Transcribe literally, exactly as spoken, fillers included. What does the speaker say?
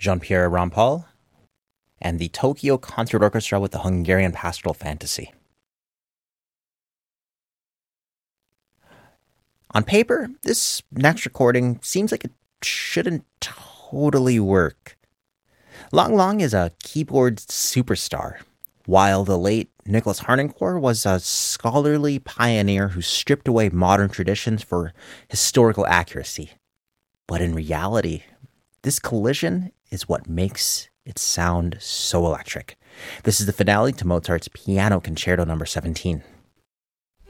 Jean-Pierre Rampal, and the Tokyo Concert Orchestra with the Hungarian Pastoral Fantasy. On paper, this next recording seems like it shouldn't totally work. Lang Lang is a keyboard superstar, while the late Nicholas Harnoncourt was a scholarly pioneer who stripped away modern traditions for historical accuracy. But in reality, this collision is what makes it sound so electric. This is the finale to Mozart's Piano Concerto number seventeen.